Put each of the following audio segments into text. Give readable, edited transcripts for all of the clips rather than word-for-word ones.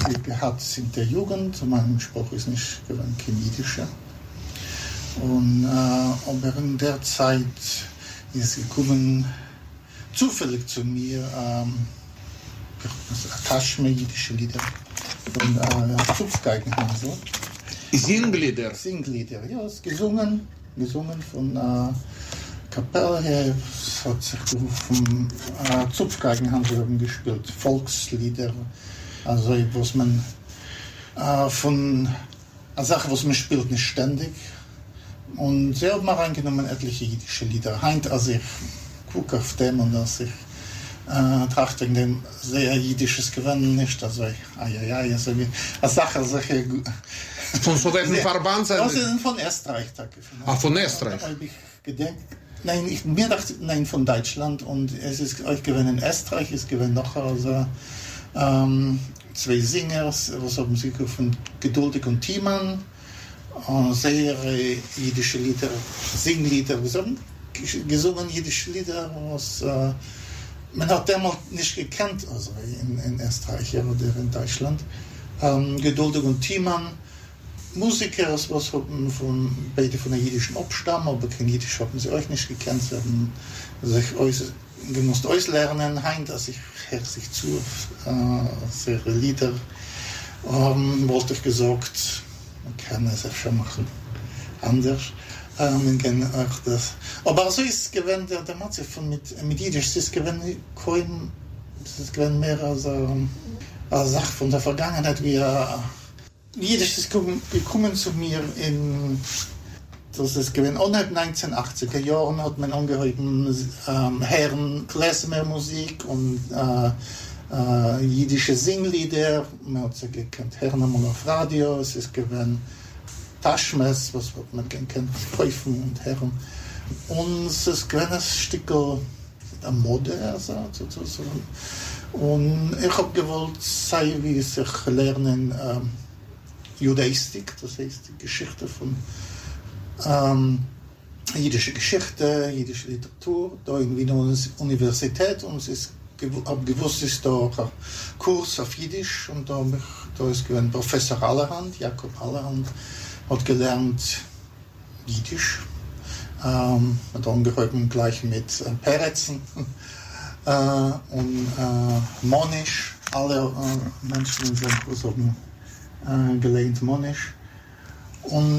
gehabt in der Jugend. Mein Spruch ist nicht kein Jiddischer. Und aber in der Zeit ist gekommen, zufällig zu mir, Taschme, jiddische Lieder von Zupfgeigenhansel. Singlieder? Singlieder, ja, ist gesungen von Kapelle her, es hat sich von Zupfgeigenhansel gespielt, Volkslieder, also was man von eine Sache, was man spielt, nicht ständig. Und sie haben mal reingenommen etliche jiddische Lieder. Heint, als ich gucke auf dem und als ich trachte in dem sehr jiddisches Gewinn nicht, also also eine Sache, solche... Von welchem Verband sind Sie? Von Österreich. Von Österreich? Da habe ich gedacht, mir dachte nein, von Deutschland, und es ist euch gewinn in Österreich, es gewinn noch also, zwei Singers, was haben sie von Geduldig und Thiemann, sehr jiddische Lieder, Singlieder, wir haben gesungen jiddische Lieder, was man hat damals nicht gekannt, also in Österreich oder in Deutschland. Geduldig und Thiemann, Musiker, was haben beide von der jiddischen Abstammung, aber kein Jiddisch haben sie euch nicht gekannt, sie haben sich gemusst euch lernen, heint, dass ich höre sich zu, sehr Lieder, wollte ich gesagt, man kann es auch schon machen, anders. Man kann auch das. Aber so ist es gewesen, der Matze von mit Jiddisch, es ist gewesen kaum, es ist gewesen mehr als eine Sache von der Vergangenheit, wie Jiddisch ist gekommen zu mir das ist gewesen, innerhalb 1980er Jahren hat man angehört Herren Klezmer-Musik und jiddische Singlieder, man hat sie gekannt, Herren einmal auf Radio, es ist gewesen Taschmes, was man kennt, Käufen und Herren. Und es ist ein Stück der Mode, sozusagen. Und ich habe gewollt, sei wie sich lernen Judaistik, das heißt die Geschichte von jiddische Geschichte, jiddische Literatur, da in Wiener Universität, und es habe gewusst, es ist da ein Kurs auf Jiddisch, und da ist gewesen Professor Allerhand, Jakob Allerhand, hat gelernt Jiddisch, hat angehoben gleich mit Peretzen und Monisch. Alle Menschen in seinem Kurs haben gelernt Monisch. Und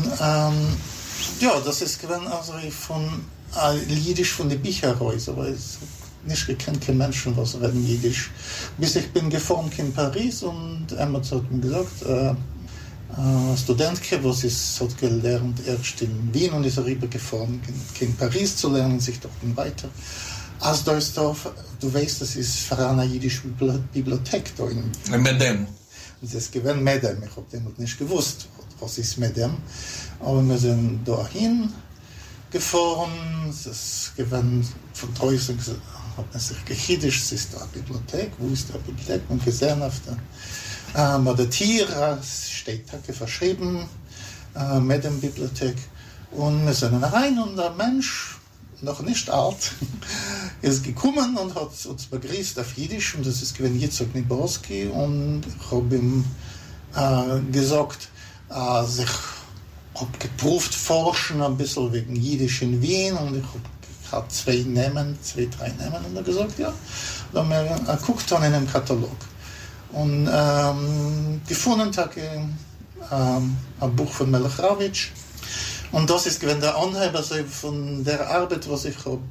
das ist gewesen also von Jiddisch von den Bücherhäusern, weil es nicht gekannt, keine Menschen, was reden Jiddisch. Bis ich bin geformt in Paris, und Emma hat mir gesagt, Studentke, was hat gelernt erst in Wien und ist rübergefahren in Paris zu lernen, sich dort weiter. Also da ist du weißt, das ist für eine jiddische Bibliothek da in Medem. Das ist gewesen Medem, ich habe damals nicht gewusst, was ist Medem. Aber wir sind dahin gefahren, es ist gewesen von draußen, hat man sich gechidischt, es ist eine Bibliothek, wo ist die Bibliothek? Man gesehen auf der Tier steht da verschrieben, mit der Bibliothek. Und wir sind rein, und der Mensch, noch nicht alt, ist gekommen und hat uns begrüßt auf Jiddisch, und das ist gewesen Jitzchak Niborski, und ich habe ihm gesagt, ich habe geprüft, forschen ein bisschen wegen Jiddisch in Wien, und ich habe 3 Namen, und er gesagt, ja. Dann haben wir geguckt in einem Katalog. Und gefunden habe ich ein Buch von Melech Ravitch. Und das ist gewesen der Anheber von der Arbeit, was ich habe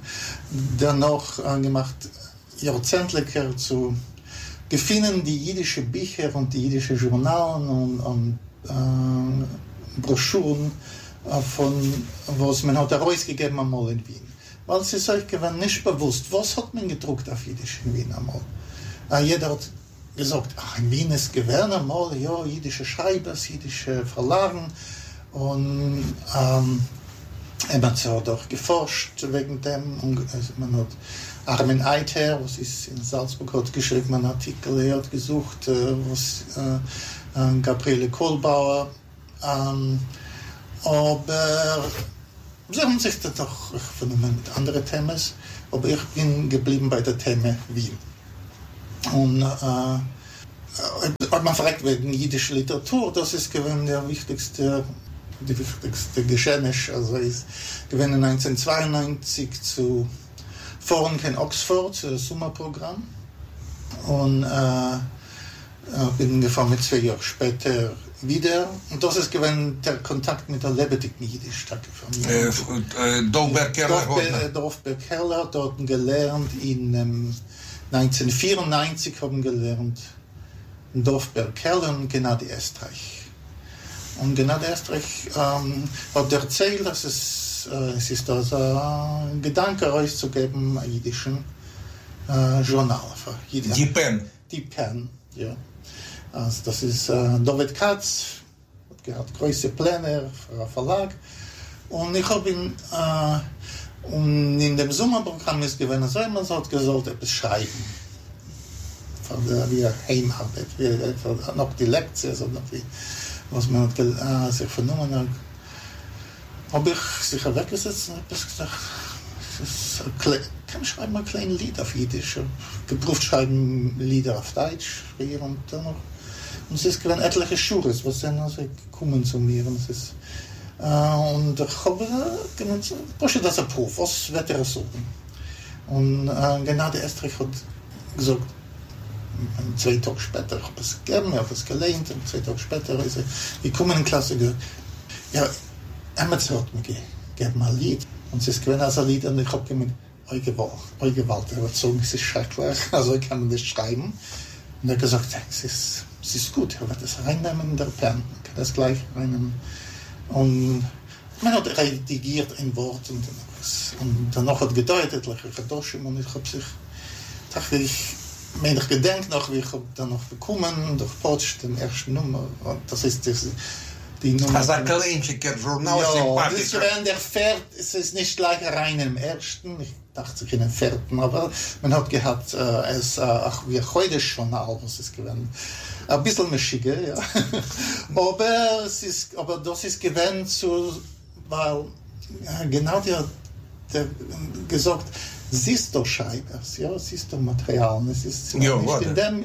danach gemacht, jahrzehnlicher zu gefunden, die jiddische Bücher und die jiddische Journalen und Broschüren von was man hat herausgegeben einmal in Wien. Weil es ist euch gewesen nicht bewusst, was hat man gedruckt auf Jiddisch in Wien einmal. Jeder hat gesagt, in Wien ist gewesen einmal, ja, jiddische Schreiber, jiddische Verlagen, und man hat auch geforscht wegen dem, und man hat Armin Either, was ist in Salzburg, hat geschrieben, einen Artikel, er hat gesucht, was Gabriele Kohlbauer, aber sie haben sich dann doch vernommen mit anderen Themen, aber ich bin geblieben bei der Thema Wien. Und weil man fragt wegen jüdischer Literatur, das ist gewesen die wichtigste Geschehnis. Also ist gewesen 1992 zu Foreign in Oxford, das Sommerprogramm. Und bin ungefähr mit 2 Jahren später wieder. Und das ist gewesen der Kontakt mit der lebendigen Jiddisch stattgefunden. Dorfberg-Herler, dort gelernt in 1994 haben gelernt in Dorfberg-Herler und Gennady Estreich. Und Gennady Estreich hat erzählt, dass es ist also ein Gedanke rauszugeben, ein jiddischen Journal. Die Pen. Die Pen, ja. Also das ist David Katz, hat große Pläne für einen Verlag. Und ich habe ihn, und in dem Sommerprogramm ist gewesen, so man hat gesagt, etwas schreiben. Wie Heimarbeit, noch die Lektion, also noch die, was man sich vernommen hat. Habe ich sicher weggesetzt und habe gesagt, kann ich schreiben mal ein kleines Lied auf Jiddisch. Geprüft schreiben Lieder auf Deutsch, früher und dann noch. Und es ist gewesen etliche Schures, was sind also gekommen zu mir. Und ich habe gesagt, das ein Prof, was wird er suchen? Und Gennady Estreich hat gesagt, 2 Tage später habe ich es gegeben, ich habe es gelernt, und 2 Tage später ist er gekommen in die Klasse und gesagt, ja, Emmets hat mir gegeben ein Lied. Und es ist gewesen als ein Lied, und ich habe gemeint, eure Gewalt, er hat gesagt, es ist schrecklich, also ich kann das schreiben. Und er hat gesagt, es ist gut, er wird das reinnehmen in der Pen, er kann das gleich reinnehmen. Und man hat redigiert ein Wort und danach hat gedeutet, und ich habe sich, dachte ich, ich gedenke noch, wie ich habe dann noch bekommen, durch Post, den ersten Nummer, und das ist die Nummer. Also ein kleiner Journal, ja, das ist der Pferd, es ist nicht gleich rein im ersten, ich dachte sich in den vierten, aber man hat gehabt, es auch wie heute Journal, was es gewesen. Ein bisschen mischiger, ja. aber das ist gewesen so, weil genau der gesagt, siehst du Scheibers, ja, siehst du Material. Es ist ja, nicht in dem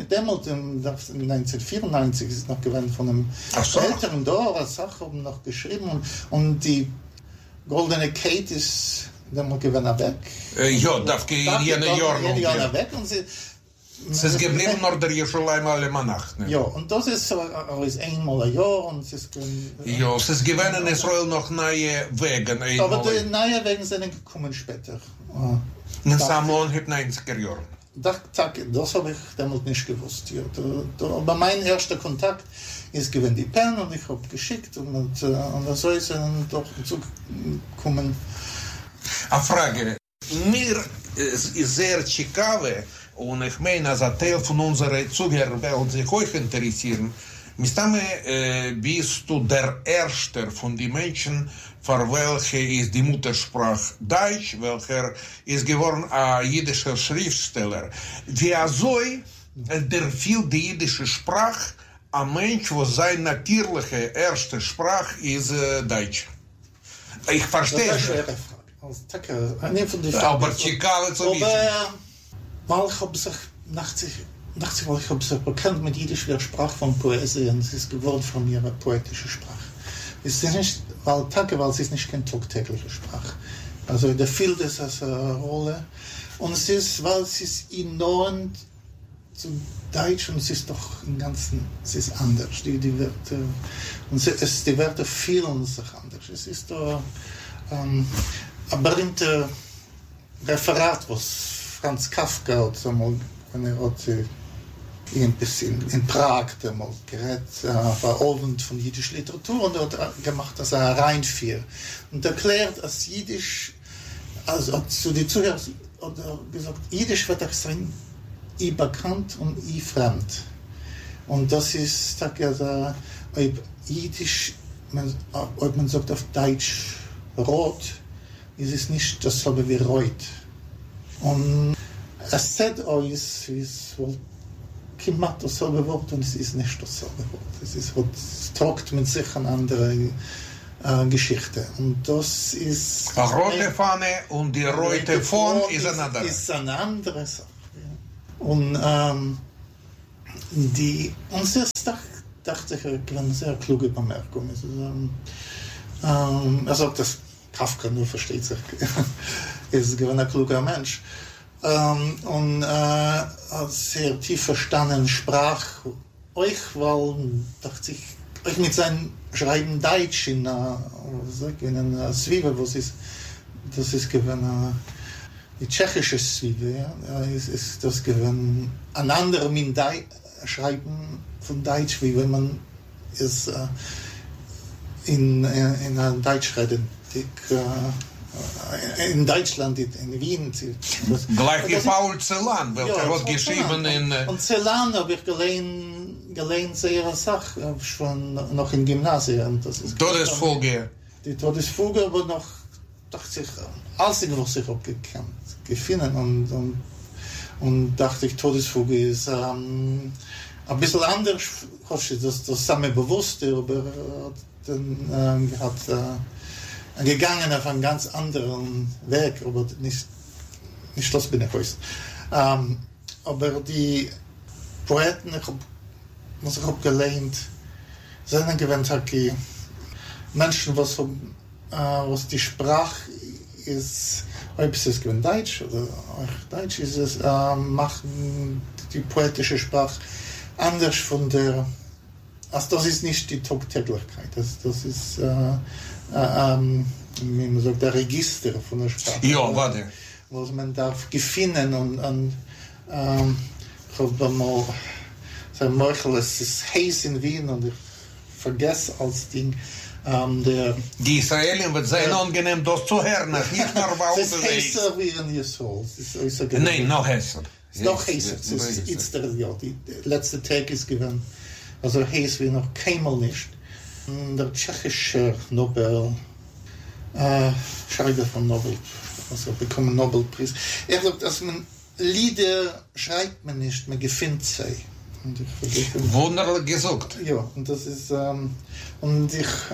1994 ist es noch gewesen von einem älteren Dorf, Sache haben noch geschrieben und die Goldene Kate ist dann gewesen weg. Ja, darf gehen jene Jahr weg und es ist geblieben nur der Jerusalem Almanach. Ja, und das ist einmal ein Jahr und es ist ja, es ist gewesen in Israel noch neue Wege. Aber die neue Wege sind gekommen später. In Samuel hat 90er Jahren. Das habe ich damals nicht gewusst. Ja. Aber mein erster Kontakt ist gewesen die Pen und ich habe geschickt und so ist es dann doch zugekommen. Eine Frage. Mir ist sehr ciekawe und ich meine, als ein Teil von unseren Zuhörern werden sich euch interessieren. Bist du der Erste von den Menschen, für welche ist die Muttersprache Deutsch, welcher ist geworden ein jüdischer Schriftsteller. Wie soll der viel die jüdische Sprache ein Mensch, wo seine natürliche erste Sprache ist Deutsch? Ich verstehe. Das ist eine schwere Frage. Aber Tschikawe zu wissen. Weil ich habe sich weil ich habe sich bekannt mit jüdischer Sprache von Poesie und es ist geworden von mir eine poetische Sprache. Es ist nicht, weil es ist nicht keine tagtägliche Sprache. Also da spielt es als eine Rolle. Und es ist, weil es ist enorm zu Deutsch und es ist doch im Ganzen, es ist anders. Die Wörter, und die Wörter fühlen sich anders. Es ist da ein berühmter Referat, was Franz Kafka hat, wenn er hat in Prag mal gerät, war Abend von jüdischer Literatur und er hat gemacht, dass er reinführt und erklärt, dass Jiddisch, also zu den Zuhörern hat er gesagt, Jiddisch wird auch sein, bekannt und fremd. Und das ist, sagt er, ob Jiddisch, ob man sagt auf Deutsch rot, ist es nicht dasselbe wie reut. Und es sagt uns, wie es wohl kiemat dasselbe Wort und es ist nicht dasselbe Wort. Es tragt mit sich eine andere Geschichte. Und das ist... Die rote Fahne und die rote Fahne ist eine andere. Ist eine andere Sache. Ja. Und Und zuerst dachte ich, eine sehr kluge Bemerkung. Er sagt, dass Kafka nur versteht sich. Ist ein kluger Mensch. Und sehr tief verstanden sprach euch, weil, dachte ich, euch mit seinem Schreiben Deutsch in einer Zwiebel, das ist gewesen, die tschechische Zwiebel, ja, ist das gewesen, ein anderer mit Schreiben von Deutsch, wie wenn man es in einer Deutsch reden. In Deutschland, in Wien. Gleich wie Paul Celan, welcher hat geschrieben in... Und Celan habe ich gelernt sehr Sache, schon noch im Gymnasium. Todesfuge. Die Todesfuge, aber noch, dachte ich, alles, was ich habe gefunden und dachte ich, Todesfuge ist ein bisschen anders, das sah mir bewusst, aber dann hat gegangen auf einen ganz anderen Weg, aber nicht das bin ich weiß. Aber die Poeten, was ich habe gelernt, sind gewöhnt, die Menschen, was die Sprache ist, ob es gewöhnt Deutsch oder auch Deutsch ist es, machen die poetische Sprache anders von der, also das ist nicht die Tagtäglichkeit, das ist wie man sagt, der Register von der Sprache. Ja, warte. Was man darf gefunden und ich habe mal sagen, Michael, es ist heiß in Wien und ich vergesse als Ding die Israelien wird sehr angenehm, das zu hören, nicht nur bei uns. Es ist heißer wie in Jesol. Nein, noch heißer. Es ist noch heißer. Die letzte Tag ist gewesen, also heiß wie noch keinmal nicht. Der tschechische Nobel, Schreiber von Nobel, also bekommen Nobelpreis. Er sagt, dass man Lieder schreibt man nicht, man gefindet sie. Wunderlich gesagt. Ja, und das ist, und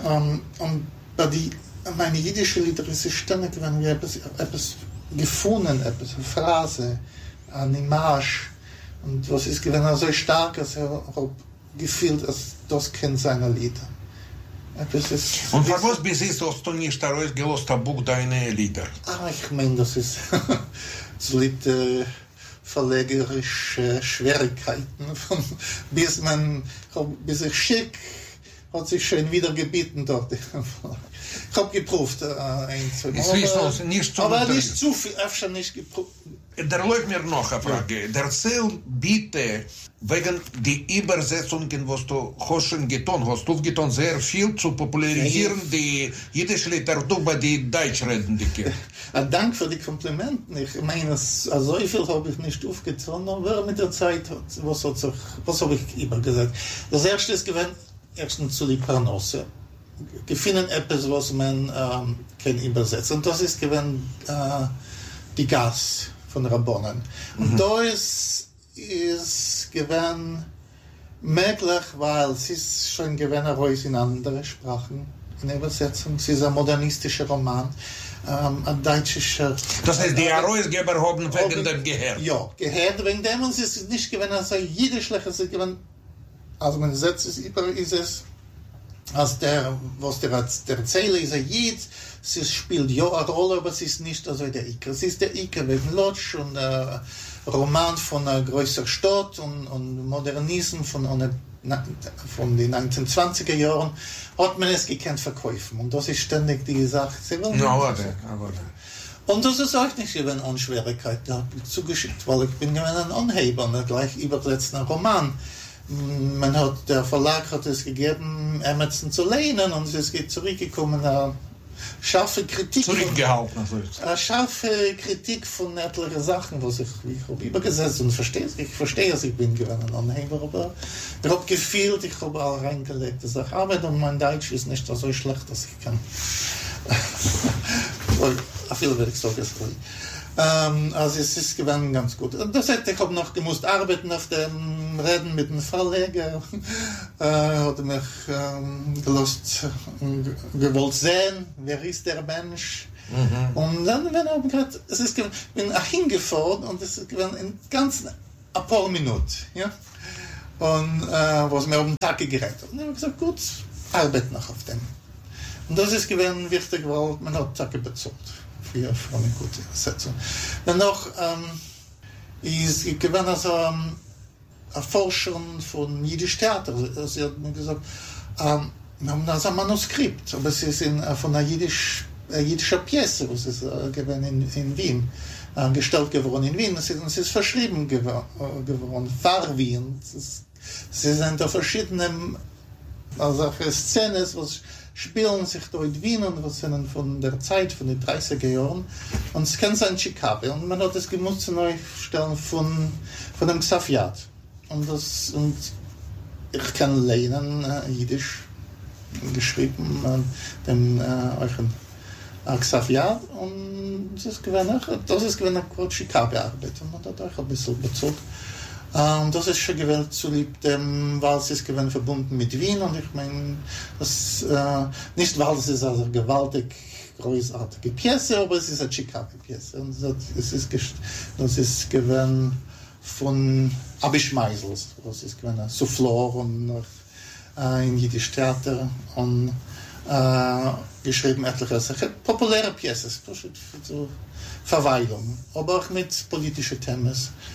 bei meine jüdische Lieder ist es ständig, wenn wir etwas gefunden, eine Phrase, eine Image, und was ist gewesen so stark, dass er gefühlt, dass das kennt seine Lieder. Und für was bist du nicht herausgelost, ein Buch deiner Lieder? Ich meine, das ist so Lied verlegerische Schwierigkeiten, bis ich schick, hat sich schön wieder gebeten dort. Ich habe geprüft, ein, zwei Mal, aber nicht zu viel, öfter nicht geprüft. Da läuft mir noch eine Frage. Erzähl bitte, wegen die Übersetzungen, was du schon getan hast, du getan sehr viel zu popularisieren, die jüdische Literatur bei den Deutschredenden. Danke für die Komplimenten. Ich meine, so viel habe ich nicht aufgetan, aber mit der Zeit, was habe ich übergesagt? Das erste ist gewesen, erstens zu die Parnasse. Gefunden etwas, was man kann übersetzen. Und das ist gewesen die Gas von Rabbonen. Und da ist gewesen möglich, weil es ist schon gewesen heraus in andere Sprachen in Übersetzung. Es ist ein modernistischer Roman, ein deutscher. Das heißt, die Herausgeber haben wegen dem gehört? Ja, gehört wegen dem, und es ist nicht gewesen, also jüdischlich, es ist gewesen, also man setzt es über, ist es, als was der Erzähler ist, Jid, es spielt ja eine Rolle, aber es ist nicht also der Iker. Es ist der Iker wegen Lodge und Roman von einer größeren Stadt und Modernismus von den 1920er Jahren hat man es gekannt verkaufen. Und das ist ständig die Sache. Und das ist auch nicht eben eine Schwierigkeit, da habe ich zugeschickt, weil ich bin ein Anheber, gleich übersetzt einen Roman. Der Verlag hat es gegeben, Emerson zu lehnen, und es ist zurückgekommen, scharfe Kritik. Zurückgehalten. Scharfe Kritik von etlichen Sachen, was ich habe übergesetzt und verstehe. Ich verstehe es, ich bin gewesen ein Anhänger, aber ich habe gefühlt, ich habe alle reingelegt. Ich sage, Arbeit und mein Deutsch ist nicht so schlecht, dass ich kann. Viel werde ich sagen. Also es ist gewesen ganz gut. Das hätte ich noch gemusst arbeiten auf dem Reden mit dem Verleger. Hat mich gewollt sehen, wer ist der Mensch. Und dann bin ich hingefahren und es ist gewesen in ganz ein paar Minuten. Ja? und was wir um den Tag geredet haben. Und ich habe gesagt, gut, arbeite noch auf dem. Und das ist gewesen wichtig, weil man hat Tage bezahlt für eine gute Übersetzung. Danach ist gewesen also ein Forscher von Jiddisch Theater. Sie hat mir gesagt, wir haben also ein Manuskript, aber es ist von einer jiddischer Pjese, was ist gewesen in Wien, gestellt geworden in Wien. Es ist verschrieben geworden, für Wien. Sie sind da verschiedene Szenen, was spielen sich da in Wien und was sind von der Zeit, von den 30er Jahren. Und es kennt sein Chicago. Und man hat das gemusst zu neu stellen von dem Xaviat. Und ich kann lernen Jiddisch geschrieben, dem euren Xaviat. Und das ist gewesen eine Chicago-Arbeit. Und man hat euch ein bisschen bezahlt. Das ist schon gewählt zu lieb, weil es ist gewählt verbunden mit Wien und ich meine, nicht weil es ist also eine gewaltig großartige Pjese, aber es ist eine Chicago-Pjese und das ist gewählt von Abish Meisels, das ist gewählt ein Souffleur und in Jiddisch Theater und geschrieben etliche populäre Pjese, so Verweilung, aber auch mit politischen Themen.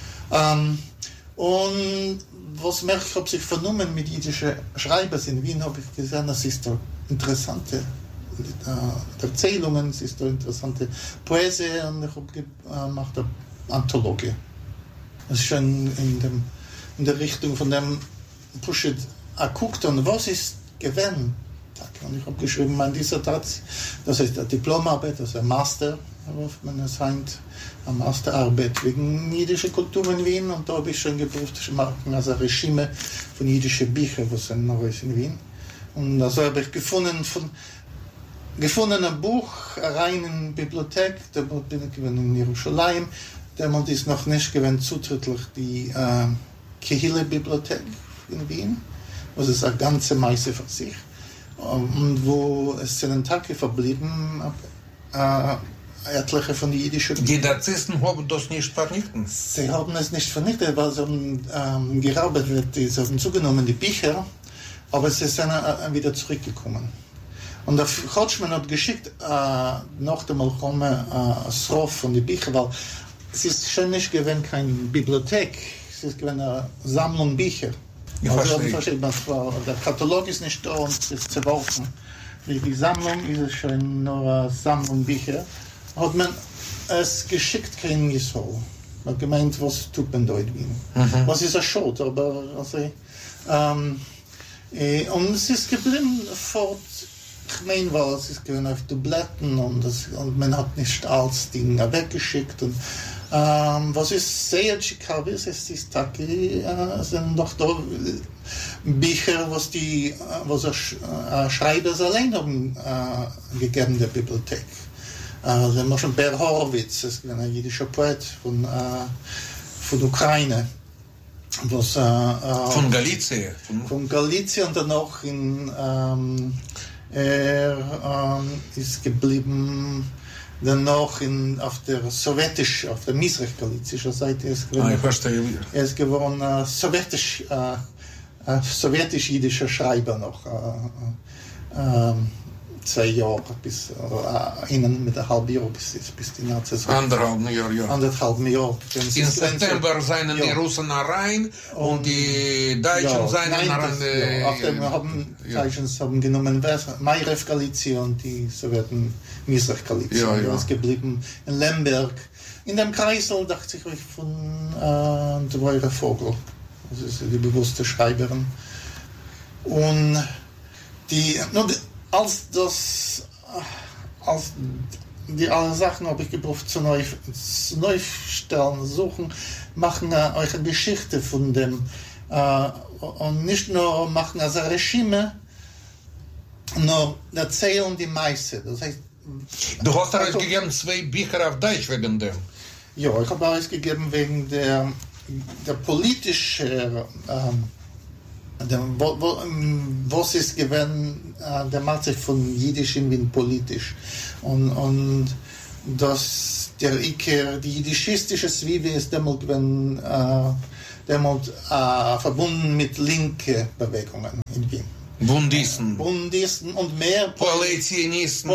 Und was merke ich, habe sich vernommen mit jiddischen Schreibers in Wien, habe ich gesehen, das ist da interessante Erzählungen, es ist da interessante Poesie und ich habe gemacht eine Anthologie. Das ist schon in der Richtung von dem Pushet geguckt und was ist gewesen. Und ich habe geschrieben, meine Dissertation, das ist eine Diplomarbeit, das ist ein Master, es heißt eine Masterarbeit wegen jiddischer Kultur in Wien und da habe ich schon geprüft, also ein Regime von jiddischen Büchern, was sind noch in Wien. Und also habe ich gefunden ein Buch, rein in der Bibliothek, da bin ich in Jerusalem, der ist noch nicht zutrittlich die Kehille-Bibliothek in Wien, was ist eine ganze Meise für sich. Und wo es sind Tage verblieben, etliche von den jiddischen... Die Nazisten haben das nicht vernichtet? Sie haben es nicht vernichtet, weil sie haben geraubt wird, sie haben zugenommen, die Bücher, aber sie sind wieder zurückgekommen. Und der Kotschmann hat geschickt, nach dem Malchome, ein Srof von den Büchern, weil es ist schon nicht gewesen, keine Bibliothek, es ist gewesen eine Sammlung Bücher. Also der Katalog ist nicht da und es ist zerworfen. Die Sammlung ist schon nur eine Sammlung Bücher. Hat man es geschickt kein Gisol. Man hat gemeint, was tut man da in Wien? Was ist ein Schott, aber also, und es ist geblieben fort, ich meine, weil es ist gewesen auf Dubletten und man hat nicht alles Ding weggeschickt und was ist sehr Chicago ist Taki, sind doch da Bücher, was Schreiber allein haben gegeben der Bibliothek. Also man schon Per Horowitz, das ist ein jiddischer Poet von Ukraine. Was, von Galizien. Von Galizien und danach ist geblieben danach auf der Mizrach-galizischen Seite ist geworden sowjetisch-jiddischer Schreiber noch 2 Jahre bis mit einem halben Jahr bis die Nazis. Anderthalb Jahr. In September seien die Russen rein und die Deutschen seien rein. Wir haben genommen Mayrev Galizien und die Sowjeten Mizrach Galizien. Das ist geblieben in Lemberg. In dem Kreisel dachte ich von der Weure Vogel. Das ist die bewusste Schreiberin. Und als die alle Sachen habe ich gebraucht zu neu stellen, suchen, machen eure Geschichte von dem und nicht nur machen als ein Regime, nur erzählen die meiste. Das heißt, du hast ausgegeben 2 Bücher auf Deutsch wegen dem? Ja, ich habe ausgegeben wegen der politischen was ist gewesen, der macht sich von Jiddisch in Wien politisch. Und dass die jiddischistische Zwiebel ist damals gewesen, verbunden mit linken Bewegungen in Wien. Bundisten und mehr Politionisten,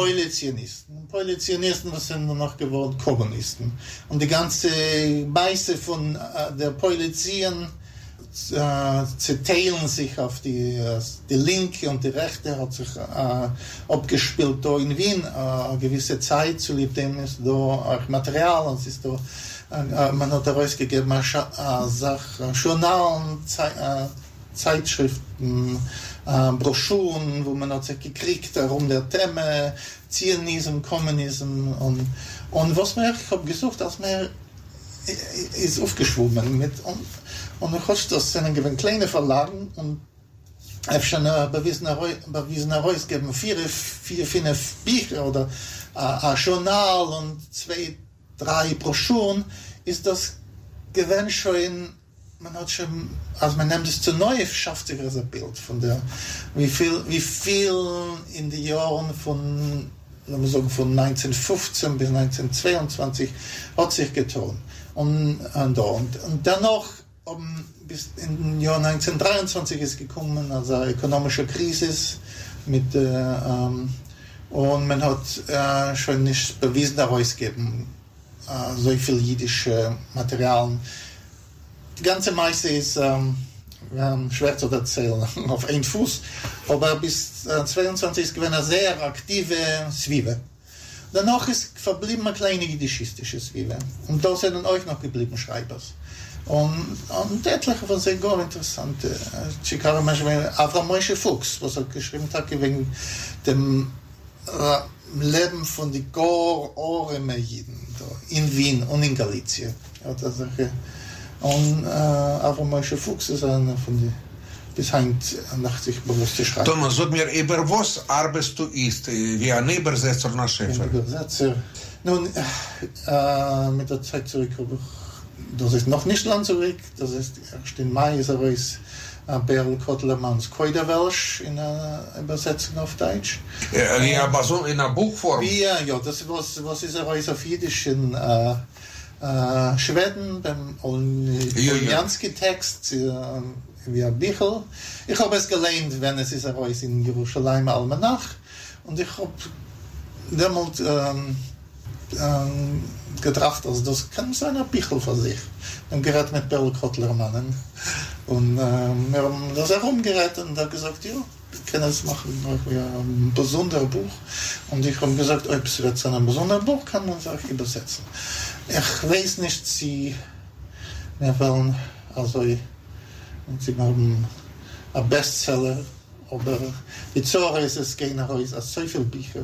was sind noch geworden? Kommunisten. Und die ganze Weise von der Polizien zerteilen sich auf die Linke und die Rechte, hat sich abgespielt da in Wien eine gewisse Zeit, zu dem ist da auch Material, es ist da, man hat herausgegeben Journalen, Zeitschriften, Broschüren, wo man hat sich gekriegt, darum der Thema Zionismus, Kommunismus und was mir, ich habe gesucht, dass mir ist aufgeschwommen mit und das sind kleine Verlagen und ich habe schon bewiesen herausgegeben 4, 5 Bücher oder ein Journal und 2, 3 Broschüren, ist das gewesen schon, man hat schon, also man nimmt es zu neu, schafft sich das ein Bild von der, wie viel in den Jahren von 1915 bis 1922 hat sich getan. Und dennoch, bis im Jahr 1923 ist gekommen, also eine ökonomische Krise und man hat schon nicht bewiesen herausgegeben, so viel jüdische Materialien. Die ganze meiste ist schwer zu erzählen, auf einen Fuß, aber bis 22 ist eine sehr aktive Zwiebel. Danach ist verblieben eine kleine jüdischistische Zwiebel. Und da sind dann auch noch geblieben Schreibers. Und etliche von sehr gar interessante. Chicago Menschen, Avram Moshe Fuchs, was er geschrieben hat, wegen dem Leben von den Gar-Oreme-Jiden in Wien und in Galizien. Und Avram Moshe Fuchs ist einer von den bis heute nach sich bewusste Schreiber. Thomas, sag mir, über was arbeitest du wie ein Übersetzer nach Schäfer? Ein Übersetzer. Nun, mit der Zeit zurück, das ist noch nicht lang zurück, das ist erst im Mai, ist Berl Kotlermanns Koiderwelsch in der Übersetzung auf Deutsch. Ja, aber so in einer Buchform. Ja, das was ist auf Jiddisch in Schweden, beim Oljanski-Text, wie ein Bichel. Ich habe es gelernt, wenn es ist in Jerusalem Almanach. Und ich habe damals gedacht, also das kann sein ein Bichel für sich. Dann gerät mit Berl Kotlermannen. Und wir haben das herumgerät und er gesagt, ja, wir können es machen, ein besonderes Buch. Und ich habe gesagt, ob es jetzt ein besonderes Buch kann man es auch übersetzen. Ich weiß nicht, sie wollen, also sie haben einen Bestseller, aber die Zora ist es gehen heraus als so viele Bücher.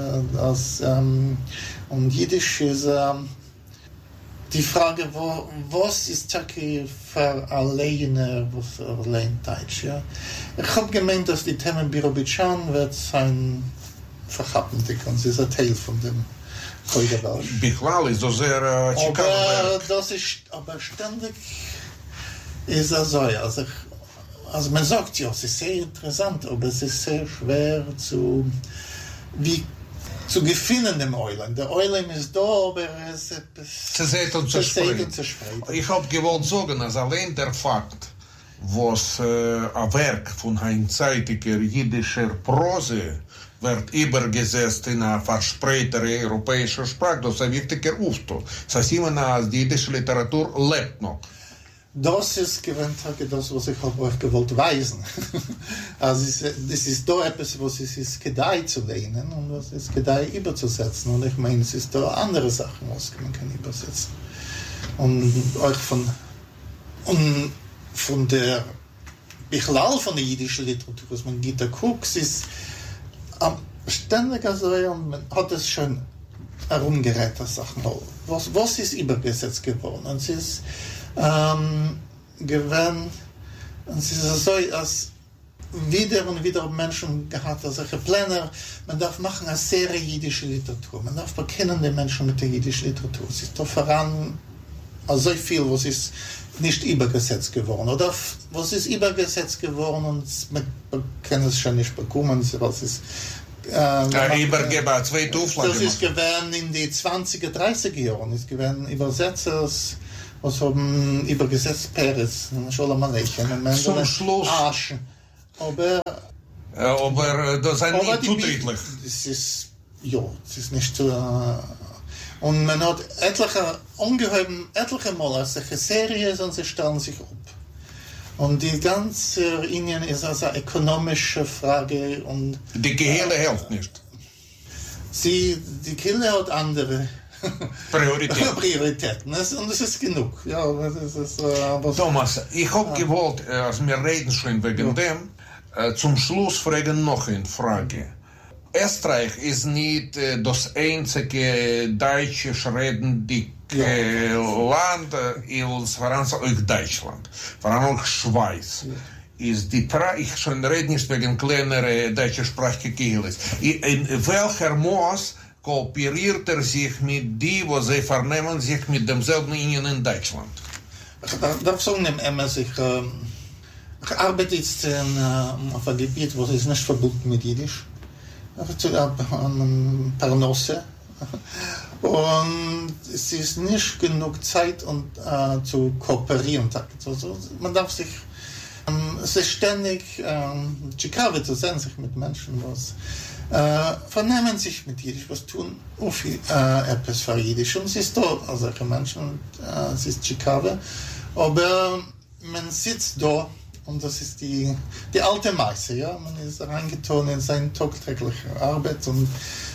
Und Jiddisch ist die Frage, was ist Taki für alleine, was für allein Deutsch. Ja? Ich habe gemeint, dass die Themen Birobitschan wird sein verhaftig und sie ist ein Teil von dem Koiderwelsch. Bichlal ist das sehr aber das ist aber ständig ist so. Also man sagt ja, es ist sehr interessant, aber es ist sehr schwer zu gewinnen im Eulen. Der Eulen ist da, aber es ist zersägt und zerspringt. Ich habe gewollt sagen, dass allein der Fakt, was ein Werk von einseitiger jüdischer Prose wird übergesetzt in eine verspätere europäische Sprache, das ist ein wichtiger Auftrag. Das heißt immer, die jüdische Literatur lebt noch. Das ist das, was ich euch gewollt weisen. Also es ist da etwas, was es ist gedei zu lehnen und was es gedei überzusetzen. Und ich meine, es ist da andere Sachen, was man kann übersetzen. Und euch von der Bichlal von der jüdischen Literatur, was man Gita Cooks ist ständig so, und man hat es schon herumgerät, das Sachen. Was ist übergesetzt geworden? Und es ist gewesen, und es ist so, als wieder und wieder Menschen gehabt, solche Pläne, man darf machen eine Serie jüdische Literatur, man darf bekennen die Menschen mit der jüdischen Literatur. Es ist da voran so viel, was ist nicht übergesetzt geworden, oder was ist übergesetzt geworden und man kann es schon nicht bekommen, was ist übergeber zwei Auflagen. Das ist gewesen in die 20er, 30er Jahren, es gewesen Übersetzer was haben übergesetzt Peres, Sholem Aleichem, zum Schluss. Arsch. Aber das ist nicht zuträglich. Es ist nicht so. Und man hat etliche Mal solche Serien und sie stellen sich ab. Und die ganze Indien ist also eine ökonomische Frage. Und die Gehele hilft nicht. Die Kinder hat andere Prioritäten. Und das ist genug. Ja, das ist, Thomas, ich habe gewollt, als wir reden schon wegen dem, zum Schluss fragen noch eine Frage. Österreich ist nicht das einzige deutsche redende Land, voran auch Deutschland, voran auch Schweiz. Ist ich schon rede nicht wegen kleinere deutschsprachige Kehles. In welcher Maß kooperiert sich mit die, wo sie vernehmen sich mit demselben Indien in Deutschland? Da sagen immer sich, ich arbeite jetzt auf einem Gebiet, wo es nicht verbunden mit Jiddisch. An Parnasse. Und es ist nicht genug Zeit, um zu kooperieren. Also, man darf sich, es ist ständig Chicago zu sein, sich mit Menschen, was vernehmen sich mit Jiddisch, was tun etwas für Jiddisch. Und es ist dort, also solche Menschen, es ist Chicago. Aber man sitzt da. Und das ist die alte Meise, ja. Man ist reingetan in seine tagtägliche Arbeit und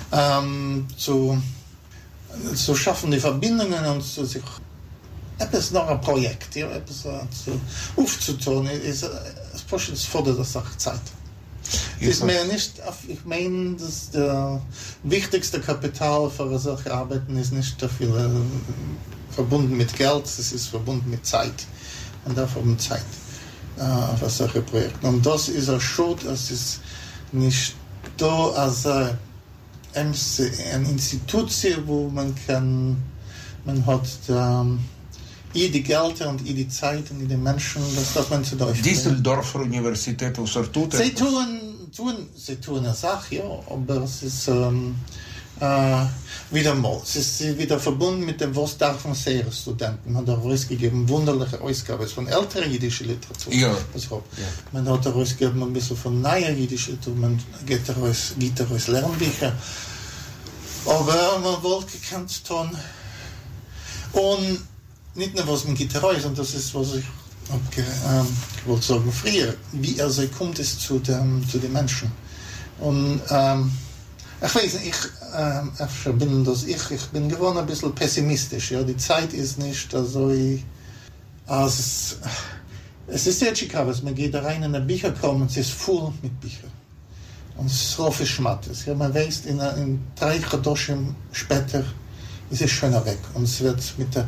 zu schaffen die Verbindungen und zu sich etwas noch ein Projekt, ja, etwas aufzutun, es fordert das auch Zeit. Ist mir nicht, ich meine, dass der wichtigste Kapital für solche Arbeiten ist nicht dafür verbunden mit Geld, es ist verbunden mit Zeit. Und dafür um Zeit. Für solche Projekte. Und das ist ein Schuld, es ist nicht da als eine Institution, wo man hat die Gelder und die Zeit und die Menschen, das darf man zu Deutsch. Düsseldorfer Universität, was tut sie tun eine Sache, ja, aber es ist wieder mal. Es ist wieder verbunden mit dem Was darf man sehr Studenten. Man hat auch rausgegeben wunderliche Ausgaben von älterer jiddischer Literatur. Ja. Man hat auch rausgegeben ein bisschen von neuer jiddischer Literatur. Man geht daraus Lernbücher. Aber man wollte gekannt tun. Und nicht nur was man geht heraus, und das ist, was ich wollte sagen früher, wie kommt es zu den Menschen. Und ich weiß nicht, ich bin geworden ein bisschen pessimistisch. Ja? Die Zeit ist nicht so, es ist sehr Chicago, man geht da rein in eine Bücherkammer und es ist voll mit Büchern. Und es ist so viel Schmattes. Ja? Man weiß, in 3 Chadoshim später ist es schon weg. Und es wird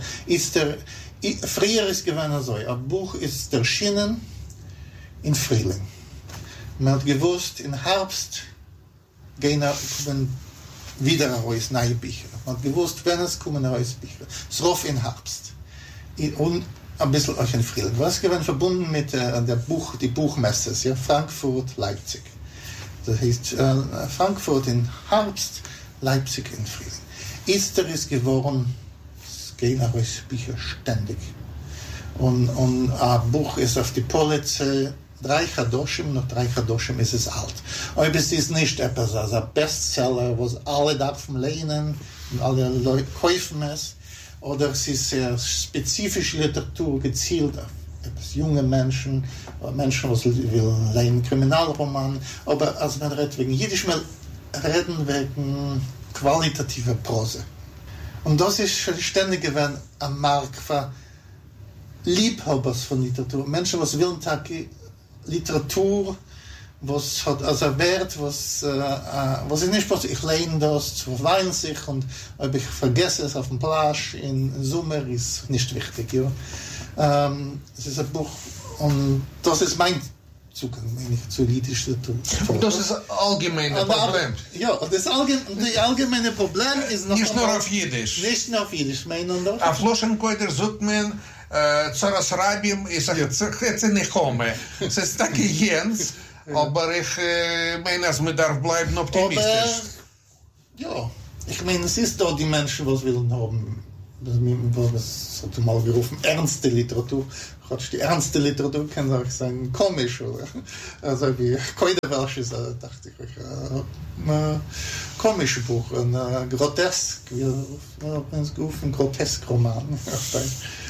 früher ist gewesen so, ein Buch ist erschienen im Frühling. Man hat gewusst, im Herbst gehen wieder raus neue Bücher. Man hat gewusst, wenn es kommen neue Bücher. Es rauf im Herbst. Und ein bisschen auch in Frühling. Was gewesen verbunden mit die Buchmesse, ja, Frankfurt, Leipzig. Das heißt, Frankfurt im Herbst, Leipzig im Frühling. Easter ist geworden, es gehen raus Bücher ständig. Und ein Buch ist auf die Polizei, 3 Chadoshim, nach 3 Chadoshim ist es alt. Aber es ist nicht etwas als ein Bestseller, was alle davon lehnen und alle Leute kaufen es. Oder es ist sehr spezifische Literatur, gezielt auf etwas junge Menschen, was will lehnen Kriminalroman. Aber als man redet wegen Jiddisch, man reden wegen qualitativer Prose. Und das ist ständig gewesen am Markt für Liebhabers von Literatur. Menschen, was willen Literatur, was hat also Wert, was ist nicht was ich lehne das zu verweilen sich und ob ich vergesse es auf dem Plage im Sommer ist nicht wichtig. Ja. Es ist ein Buch und das ist mein Zugang zu jiddischer Literatur. Das ist ein allgemeines Problem. Ja, das allgemeine Problem ist noch nicht nur auf Jiddisch. Nicht nur auf Jiddisch, meinen doch. Auf Loschenkoiter sucht man Zoras Rabim ist jetzt nicht komme. Es ist Taki Jens, aber ich meine, dass man darf bleiben optimistisch. Ja, ich meine, es ist da die Menschen, was willen haben was hat mal gerufen, ernste Literatur. Die ernste Literatur kann auch sein komisch, oder? Also wie Keuderwäsche, dachte ich, ein komisches Buch, ein grotesk, wie man es gerufen, Grotesk-Roman.